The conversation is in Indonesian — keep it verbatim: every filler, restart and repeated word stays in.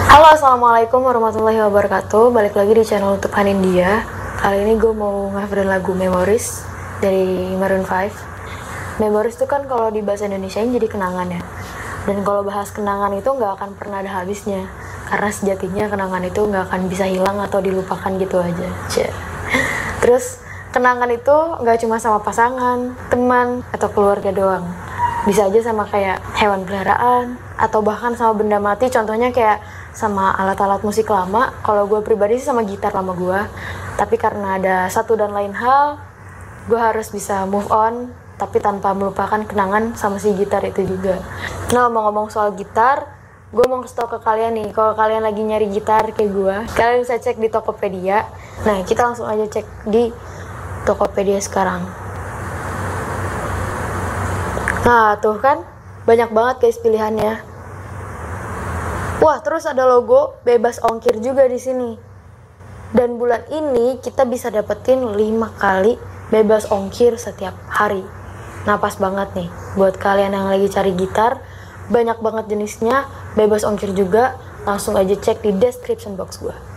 Halo, assalamualaikum warahmatullahi wabarakatuh. Balik lagi di channel YouTube Hanindia. Kali ini gue mau nge-coverin lagu Memories dari Maroon five. Memories itu kan kalau di bahasa Indonesia jadi kenangan ya. Dan kalau bahas kenangan itu nggak akan pernah ada habisnya. Karena sejatinya kenangan itu nggak akan bisa hilang atau dilupakan gitu aja. Cie. Terus kenangan itu nggak cuma sama pasangan, teman, atau keluarga doang. Bisa aja sama kayak hewan peliharaan atau bahkan sama benda mati, contohnya kayak sama alat-alat musik lama. Kalau gue pribadi sih sama gitar lama gue, tapi karena ada satu dan lain hal gue harus bisa move on tapi tanpa melupakan kenangan sama si gitar itu juga. Nah, ngomong-ngomong soal gitar, gue mau kasih tau ke kalian nih, kalau kalian lagi nyari gitar kayak gue, kalian bisa cek di Tokopedia. Nah, kita langsung aja cek di Tokopedia sekarang. Nah, tuh kan banyak banget guys pilihannya. Wah, terus ada logo bebas ongkir juga di sini. Dan bulan ini kita bisa dapetin lima kali bebas ongkir setiap hari. Nah, pas banget nih buat kalian yang lagi cari gitar, banyak banget jenisnya, bebas ongkir juga. Langsung aja cek di description box gua.